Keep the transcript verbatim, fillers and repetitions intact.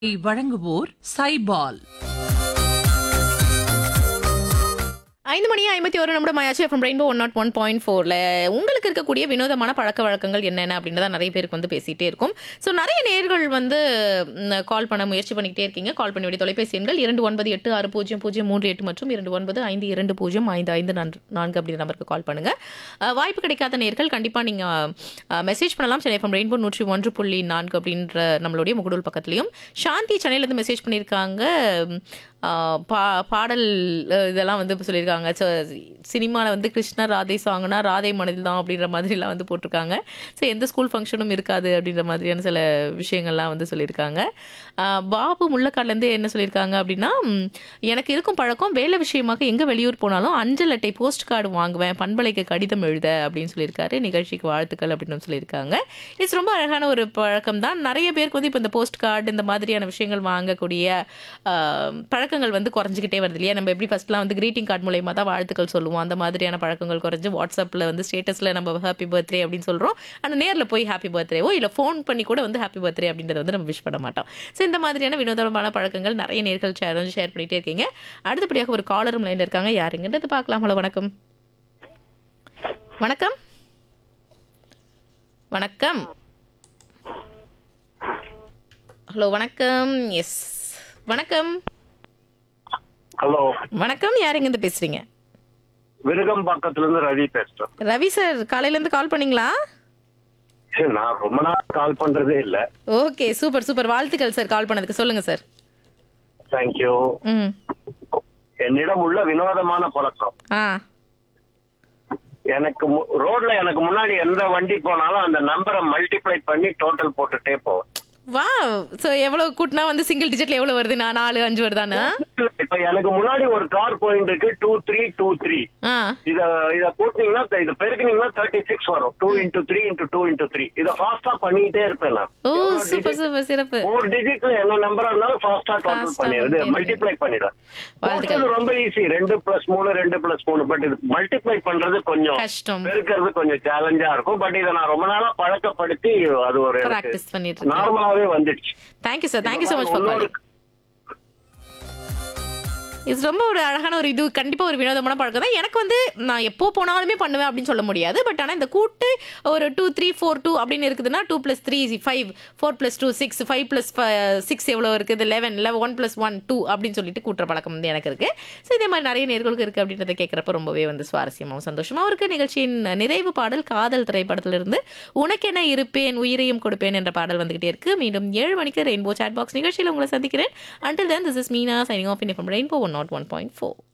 வழங்குவோர் சைபால். ஐந்து மணி ஐம்பத்தி ஒரு நிமிடம் ஆயாச்சு. FM rainbow one not one point ஃபோர்ல உங்களுக்கு இருக்கக்கூடிய வினோதமான பழக்க வழக்கங்கள் என்னென்ன அப்படின்றத நிறைய பேருக்கு வந்து பேசிட்டே இருக்கும். ஸோ நிறைய நேர்கள் வந்து கால் பண்ண முயற்சி பண்ணிக்கிட்டே இருக்கீங்க. கால் பண்ணி வேண்டிய தொலைபேசி எண்கள் இரண்டு ஒன்பது எட்டு ஆறு பூஜ்ஜியம் பூஜ்ஜியம் மூன்று எட்டு மற்றும் இரண்டு ஒன்பது ஐந்து இரண்டு பூஜ்ஜியம் ஐந்து ஐந்து நான்கு அப்படின்ற நம்பருக்கு கால் பண்ணுங்க. அஹ், வாய்ப்பு கிடைக்காத நேர்கள் கண்டிப்பாக நீங்கள் மெசேஜ் பண்ணலாம். சென்னை எஃப்எம் ரெயின்போ நூற்றி ஒன்று புள்ளி நான்கு அப்படின்ற நம்மளுடைய முகடூல் பக்கத்துலையும். சாந்தி சென்னையிலேருந்து மெசேஜ் பண்ணியிருக்காங்க. ஆஹ் பா பாடல் அஹ் இதெல்லாம் வந்து இப்போ சொல்லியிருக்காங்க. ஸோ சினிமாவில் வந்து கிருஷ்ணா ராதே சாங்னா ராதே மனதில் தான் அப்படின்ற மாதிரிலாம் வந்து போட்டிருக்காங்க. ஸோ எந்த ஸ்கூல் ஃபங்க்ஷனும் இருக்காது அப்படின்ற மாதிரியான சில விஷயங்கள்லாம் வந்து சொல்லியிருக்காங்க. ஆஹ் பாபு முள்ளக்காட்லேருந்து என்ன சொல்லியிருக்காங்க அப்படின்னா, ம், எனக்கு இருக்கும் பழக்கம் வேலை விஷயமாக எங்கே வெளியூர் போனாலும் அஞ்சல் அட்டை போஸ்ட் கார்டு வாங்குவேன், பண்பலைக்கு கடிதம் எழுத அப்படின்னு சொல்லியிருக்காரு. நிகழ்ச்சிக்கு வாழ்த்துக்கள் அப்படின்னு சொல்லியிருக்காங்க. இட்ஸ் ரொம்ப அழகான ஒரு பழக்கம் தான். நிறைய பேருக்கு வந்து இப்போ இந்த போஸ்ட் கார்டு இந்த மாதிரியான விஷயங்கள் வாங்கக்கூடிய ஆஹ், பழக்கங்கள் வந்து குறைஞ்சிக்கிட்டே வருது இல்லையா? நம்ம எப்படி ஃபர்ஸ்ட்லாம் வந்து கிரீட்டிங் கார்டு மூலயமா தான் வாழ்த்துக்கள் சொல்லுவோம். அந்த மாதிரியான பழக்கங்கள் குறைஞ்சு வாட்ஸ்அப்பில் வந்து ஸ்டேட்டஸில் நம்ம ஹாப்பி பர்த்டே அப்படின்னு சொல்கிறோம். ஆனால் நேரில் போய் ஹாப்பி பர்த்டேவோ இல்லை ஃபோன் பண்ணி கூட வந்து ஹாப்பி பர்த்டே அப்படின்றத வந்து நம்ம விஷ் பண்ண மாட்டோம். ஸோ இந்த மாதிரியான வினோதமான பழக்கங்கள் நிறைய நேர்கள் ஷேர் ஷேர் பண்ணிகிட்டே இருக்கீங்க. அடுத்தபடியாக ஒரு காலரும் லைனில் இருக்காங்க. யாருங்கன்றது பார்க்கலாம். ஹலோ, வணக்கம். வணக்கம் வணக்கம் ஹலோ, வணக்கம். எஸ், வணக்கம். ஹலோ, வணக்கம். யாருங்க இருந்து பேசுறீங்க? விருகம் பக்கத்துல இருந்து ரவி பேசுறேன். ரவி சார், காலையில இருந்து கால் பண்ணீங்களா? சரி, நான் ரொம்ப நாள் கால் பண்றதே இல்ல. Okay, super super. வாழ்த்துக்கள் சார் கால் பண்ணதுக்கு. சொல்லுங்க சார். தேங்க்யூ. ம். என்னிடம் உள்ள வினோதமான பழக்கம், ஆ எனக்கு மு- ரோட்ல எனக்கு முன்னாடி எந்த வண்டி போனாலும் அந்த நம்பரை மல்டிப்ளை பண்ணி டோட்டல் போட்டுட்டே போவேன். வா. ஸோ எவ்வளவு கூட்டினா வந்து சிங்கிள் டிஜிட்ல எவ்வளவு வருது? நான் நாலு அஞ்சு வருதானா? இப்ப எனக்கு முன்னாடி ஒரு கார் போயிட்டு இருக்கு, டூ த்ரீ டூ த்ரீ. ஆ இத இத கூட்டினீங்கன்னா இது பெருக்கினீங்கன்னா தேர்ட்டி சிக்ஸ் வரும். Two into three into two into three. இதை ஃபாஸ்டா பண்ணிட்டே இருப்பேன் நான். ஓ, சூப்பர் சூப்பர், சிறப்பு. ஒரு டிஜிட்ல என்ன நம்பரா இருந்தாலும் ஃபாஸ்டா டோட்டல் Fast ஆ பண்ணிடுது, பண்ணிடுது. மல்டிப்ளை பண்ணிடுறேன். வாழ்த்துக்கள். Total ரொம்ப ஈஸி, ரெண்டு பிளஸ் மூணு ரெண்டு பிளஸ் மூணு. பட் இது மல்டிப்ளை பண்றது கொஞ்சம் கஷ்டம். பெருக்கிறது கொஞ்சம் சேலஞ்சா இருக்கும். பட் இதை நான் ரொம்ப நாளா பழக்கப்படுத்தி அது ஒரு ப்ராக்டிஸ் பண்ணிட்டு இருக்கேன். நார்மலாவே வந்துடுச்சு. Thank you sir, thank you so much for calling. இது ரொம்ப ஒரு அழகான ஒரு இது. கண்டிப்பாக ஒரு வினோதமான பழக்கம் தான். எனக்கு வந்து நான் எப்போ போனாலுமே பண்ணுவேன் அப்படின்னு சொல்ல முடியாது. பட் ஆனால் இந்த கூட்டு ஒரு டூ த்ரீ ஃபோர் டூ அப்படின்னு இருக்குதுன்னா two plus three five, four plus two six, five plus six எவ்வளோ இருக்குது, eleven eleven one plus one two அப்படின்னு சொல்லிட்டு கூட்டுற பழக்கம் வந்து எனக்கு இருக்குது. ஸோ இதே மாதிரி நிறைய நேர்களுக்கு இருக்குது அப்படின்றத கேட்குறப்ப ரொம்பவே வந்து சுவாரஸ்யமாகவும் சந்தோஷமாகவும் இருக்குது. நிகழ்ச்சியின் நிறைவு பாடல் காதல் திரைப்படத்திலிருந்து உனக்கென இருப்பேன் உயிரையும் கொடுப்பேன் என்ற பாடல் வந்துகிட்டே இருக்கு. மீண்டும் ஏழு மணிக்கு ரெயின்போ சாட் பாக்ஸ் நிகழ்ச்சியில் உங்களை சந்திக்கிறேன். Until then, this is Meena signing off in from Rainbow one oh one point four.